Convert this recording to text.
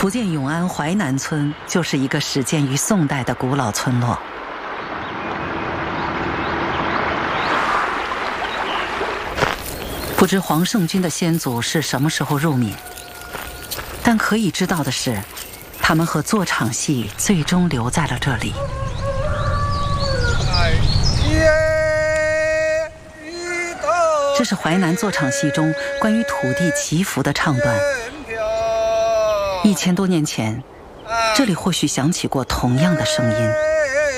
福建永安淮南村就是一个始建于宋代的古老村落。不知黄圣君的先祖是什么时候入闽，但可以知道的是，他们和坐场戏最终留在了这里。这是淮南坐场戏中关于土地祈福的唱段。1000多年前，这里或许响起过同样的声音。